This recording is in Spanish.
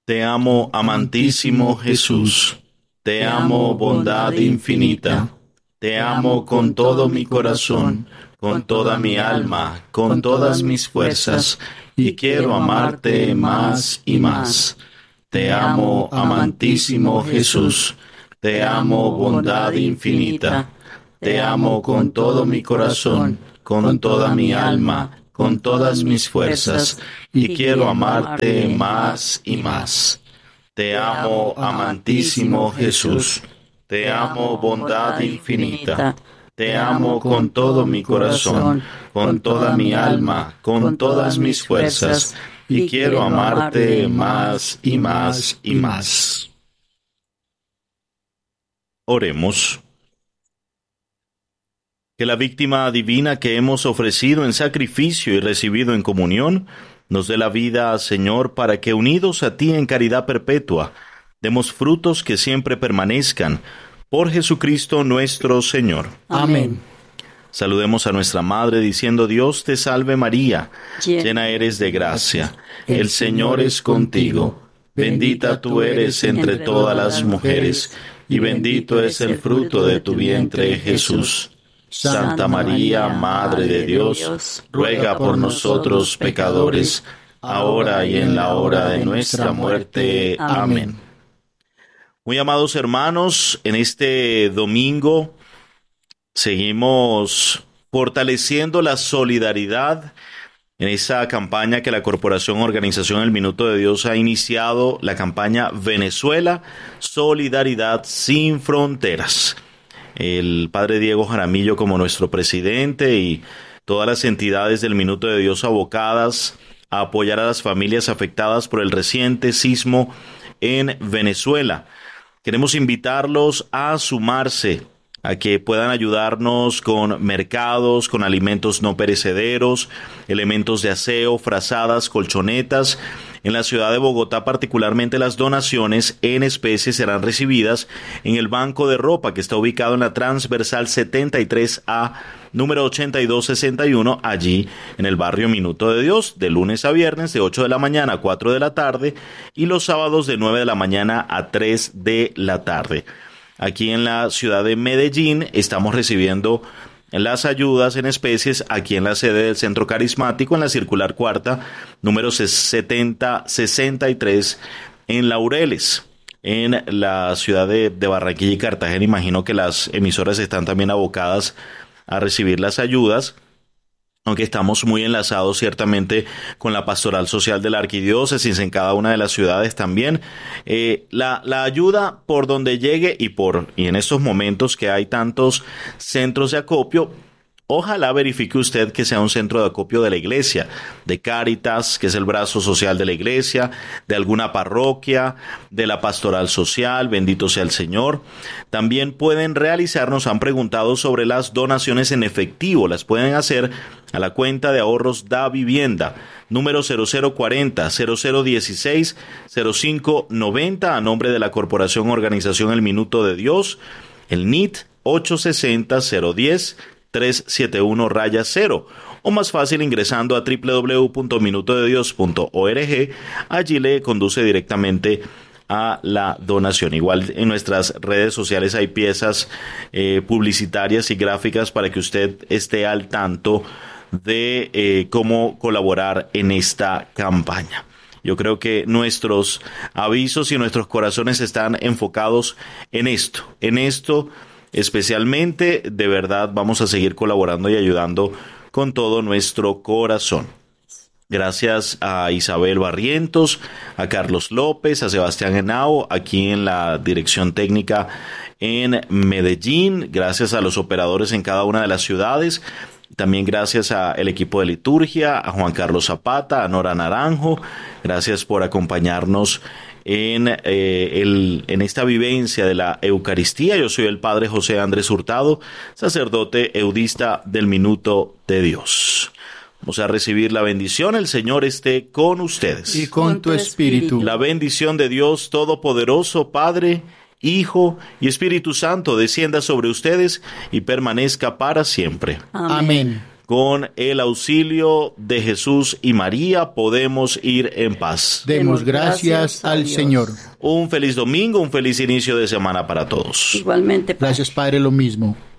Te amo, amantísimo Jesús. Te amo, bondad infinita. Te amo con todo mi corazón, con toda mi alma, con todas mis fuerzas, y quiero amarte más y más. Te amo, amantísimo Jesús. Te amo, bondad infinita. Te amo con todo mi corazón, con toda mi alma, con todas mis fuerzas, y quiero amarte más y más. Te amo, amantísimo Jesús. Te amo, bondad infinita. Te amo con todo mi corazón, con toda mi alma, con todas mis fuerzas, y quiero amarte más y más y más. Oremos. Que la víctima divina que hemos ofrecido en sacrificio y recibido en comunión, nos dé la vida, Señor, para que unidos a ti en caridad perpetua, demos frutos que siempre permanezcan, por Jesucristo nuestro Señor. Amén. Saludemos a nuestra Madre diciendo: Dios te salve María, llena eres de gracia, el Señor es contigo, bendita tú eres entre todas las mujeres, y bendito es el fruto de tu vientre, Jesús. Santa María, Madre de Dios, ruega por nosotros pecadores, ahora y en la hora de nuestra muerte. Amén. Muy amados hermanos, en este domingo seguimos fortaleciendo la solidaridad en esa campaña que la Corporación Organización El Minuto de Dios ha iniciado, la campaña Venezuela, Solidaridad sin Fronteras. El Padre Diego Jaramillo como nuestro presidente y todas las entidades del Minuto de Dios abocadas a apoyar a las familias afectadas por el reciente sismo en Venezuela. Queremos invitarlos a sumarse, a que puedan ayudarnos con mercados, con alimentos no perecederos, elementos de aseo, frazadas, colchonetas. En la ciudad de Bogotá, particularmente, las donaciones en especie serán recibidas en el Banco de Ropa, que está ubicado en la Transversal 73A, número 8261, allí en el barrio Minuto de Dios, de lunes a viernes, de 8 de la mañana a 4 de la tarde, y los sábados de 9 de la mañana a 3 de la tarde. Aquí en la ciudad de Medellín estamos recibiendo las ayudas en especies aquí en la sede del Centro Carismático, en la Circular Cuarta, número 7063, en Laureles, en la ciudad de Barranquilla y Cartagena. Imagino que las emisoras están también abocadas a recibir las ayudas, aunque estamos muy enlazados ciertamente con la pastoral social de la arquidiócesis en cada una de las ciudades también. La ayuda por donde llegue y en estos momentos que hay tantos centros de acopio, ojalá verifique usted que sea un centro de acopio de la iglesia, de Cáritas, que es el brazo social de la iglesia, de alguna parroquia, de la pastoral social, bendito sea el Señor. También pueden realizar, nos han preguntado sobre las donaciones en efectivo, las pueden hacer a la cuenta de ahorros Da Vivienda, número 0040 0016 0590, a nombre de la Corporación Organización El Minuto de Dios, el NIT 860 010 371-0, o más fácil ingresando a www.minutodedios.org. Allí le conduce directamente a la donación. Igual en nuestras redes sociales hay piezas publicitarias y gráficas para que usted esté al tanto de cómo colaborar en esta campaña. Yo creo que nuestros avisos y nuestros corazones están enfocados en esto especialmente. De verdad vamos a seguir colaborando y ayudando con todo nuestro corazón. Gracias a Isabel Barrientos, a Carlos López, a Sebastián Henao, aquí en la dirección técnica en Medellín. Gracias a los operadores en cada una de las ciudades. También gracias al equipo de liturgia, a Juan Carlos Zapata, a Nora Naranjo. Gracias por acompañarnos en esta vivencia de la Eucaristía. Yo soy el Padre José Andrés Hurtado, sacerdote eudista del Minuto de Dios. Vamos a recibir la bendición. El Señor esté con ustedes. Y con tu espíritu. La bendición de Dios Todopoderoso, Padre, Hijo y Espíritu Santo, descienda sobre ustedes y permanezca para siempre. Amén. con el auxilio de Jesús y María, podemos ir en paz. Demos gracias al Señor. Un feliz domingo, un feliz inicio de semana para todos. Igualmente, Padre. Gracias, Padre, lo mismo.